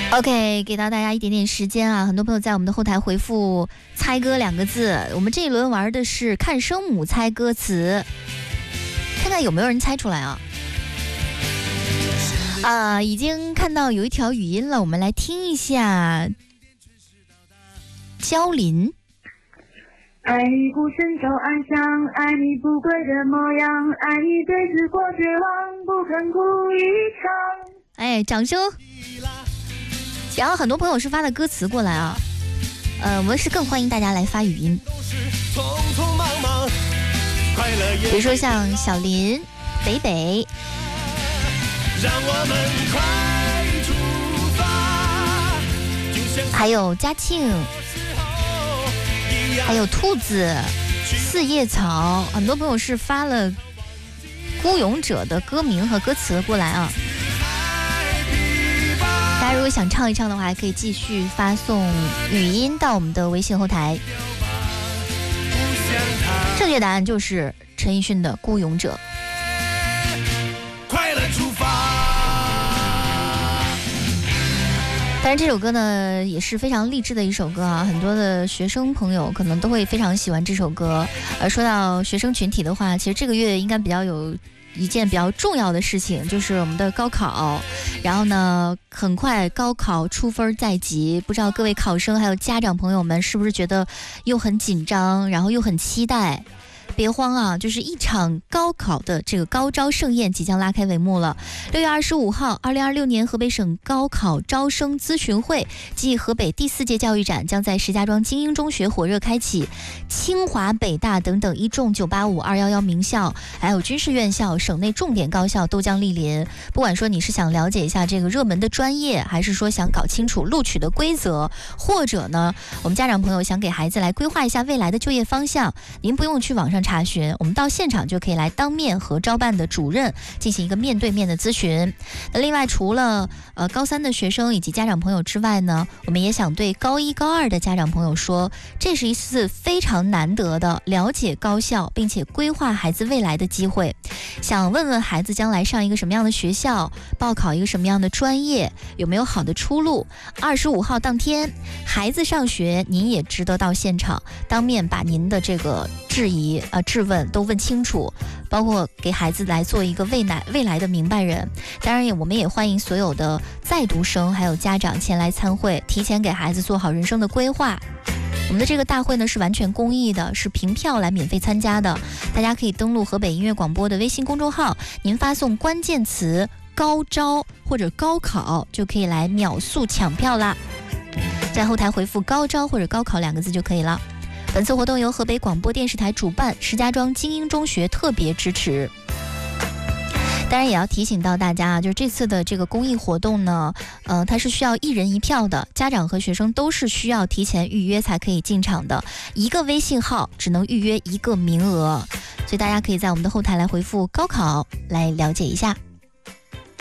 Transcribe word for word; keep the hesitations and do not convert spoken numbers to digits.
OK， 给到大家一点点时间啊，很多朋友在我们的后台回复猜歌两个字。我们这一轮玩的是看声母猜歌词，看看有没有人猜出来啊？啊、呃，已经看到有一条语音了，我们来听一下。焦林， 爱你孤身走暗巷，爱你不跪的模样，爱你对自过绝望，不肯哭一场。 哎，掌声！然后很多朋友是发的歌词过来啊，呃，我们是更欢迎大家来发语音，比如说像小林、北北，还有嘉庆，还有兔子、四叶草，很多朋友是发了《孤勇者》的歌名和歌词过来啊。大家如果想唱一唱的话，还可以继续发送语音到我们的微信后台。正确答案就是陈奕迅的《孤勇者》。快乐出发。当然这首歌呢也是非常励志的一首歌啊，很多的学生朋友可能都会非常喜欢这首歌。而说到学生群体的话，其实这个月应该比较有一件比较重要的事情，就是我们的高考。然后呢，很快高考出分在即，不知道各位考生还有家长朋友们是不是觉得又很紧张，然后又很期待？别慌啊，就是一场高考的这个高招盛宴即将拉开帷幕了。六月二十五号，二零二六年河北省高考招生咨询会暨河北第四届教育展将在石家庄精英中学火热开启，清华、北大等等一众九八五、二一一名校，还有军事院校、省内重点高校都将莅临。不管说你是想了解一下这个热门的专业，还是说想搞清楚录取的规则，或者呢，我们家长朋友想给孩子来规划一下未来的就业方向，您不用去网上查询，我们到现场就可以来当面和招办的主任进行一个面对面的咨询。那另外除了呃高三的学生以及家长朋友之外呢，我们也想对高一高二的家长朋友说，这是一次非常难得的了解高校并且规划孩子未来的机会。想问问孩子将来上一个什么样的学校，报考一个什么样的专业，有没有好的出路，二十五号当天孩子上学，您也值得到现场当面把您的这个质疑呃质问都问清楚，包括给孩子来做一个未来未来的明白人。当然也我们也欢迎所有的在读生还有家长前来参会，提前给孩子做好人生的规划。我们的这个大会呢是完全公益的，是凭票来免费参加的，大家可以登录河北音乐广播的微信公众号，您发送关键词高招或者高考就可以来秒速抢票啦，在后台回复高招或者高考两个字就可以了。本次活动由河北广播电视台主办，石家庄精英中学特别支持。当然也要提醒到大家啊，就是这次的这个公益活动呢，呃，它是需要一人一票的，家长和学生都是需要提前预约才可以进场的，一个微信号只能预约一个名额，所以大家可以在我们的后台来回复高考来了解一下。